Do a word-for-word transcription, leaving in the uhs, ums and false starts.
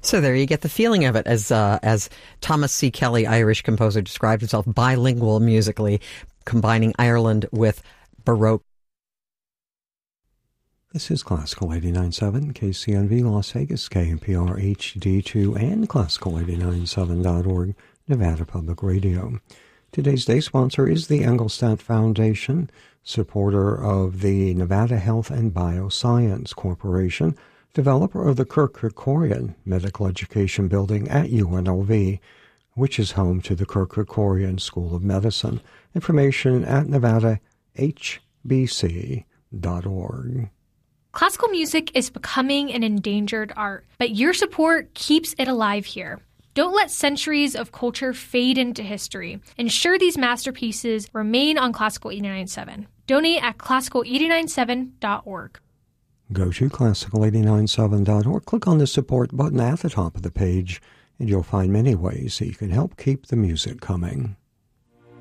So there you get the feeling of it, as uh, as Thomas C. Kelly, Irish composer, described himself, bilingual musically, combining Ireland with Baroque. This is Classical eighty-nine point seven, K C N V Las Vegas, K N P R H D two, and Classical eighty-nine point seven dot org, Nevada Public Radio. Today's day sponsor is the Engelstad Foundation, supporter of the Nevada Health and Bioscience Corporation, developer of the Kirk Kerkorian Medical Education Building at U N L V, which is home to the Kirk Kerkorian School of Medicine. Information at nevada h b c dot org. Classical music is becoming an endangered art, but your support keeps it alive here. Don't let centuries of culture fade into history. Ensure these masterpieces remain on Classical eighty-nine point seven. Donate at classical eighty-nine point seven dot org. Go to classical eighty-nine point seven dot org, click on the support button at the top of the page, and you'll find many ways that you can help keep the music coming.